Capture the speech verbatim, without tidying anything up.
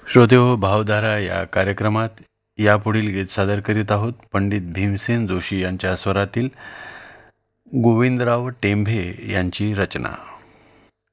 श्रोतेहो, भावधारा या कार्यक्रमात यापुढील गीत सादर करीत आहोत. पंडित भीमसेन जोशी यांच्या स्वरातील गोविंदराव टेंभे यांची रचना.